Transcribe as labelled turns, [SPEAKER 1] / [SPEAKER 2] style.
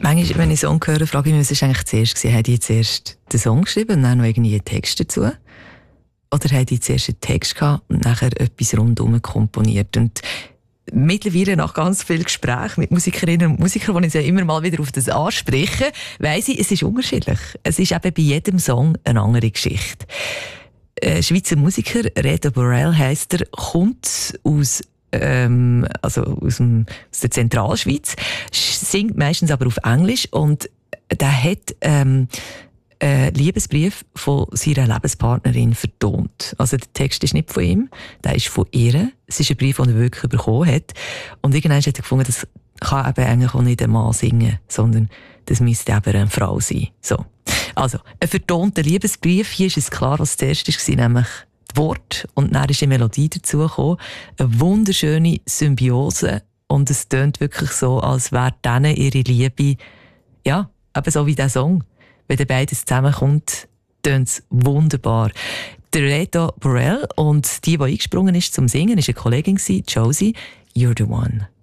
[SPEAKER 1] Manchmal, wenn ich Song höre, frage ich mich, was ist eigentlich zuerst gewesen? Haben die zuerst den Song geschrieben und dann noch irgendwie einen Text dazu? Oder haben die zuerst einen Text gehabt und nachher etwas rundherum komponiert? Und mittlerweile, nach ganz vielen Gesprächen mit Musikerinnen und Musikern, wo ich sie immer mal wieder auf das anspreche, weiss ich, es ist unterschiedlich. Es ist eben bei jedem Song eine andere Geschichte. Schweizer Musiker, Reto Borel heisst er, kommt aus der Zentralschweiz, singt meistens aber auf Englisch und der hat einen Liebesbrief von seiner Lebenspartnerin vertont. Also der Text ist nicht von ihm, der ist von ihr. Es ist ein Brief, den er wirklich bekommen hat. Und irgendwann hat er gefunden, das kann eben eigentlich auch nicht ein Mann singen, sondern das müsste eben eine Frau sein. So. Also, ein vertonter Liebesbrief. Hier ist es klar, was zuerst war, nämlich das Wort. Und dann ist eine Melodie dazugekommen. Eine wunderschöne Symbiose. Und es tönt wirklich so, als wäre denen ihre Liebe, ja, eben so wie der Song. Wenn dann beides zusammenkommt, tönt es wunderbar. Der Reto Borel und die eingesprungen ist zum Singen, war eine Kollegin, Josie. You're the one.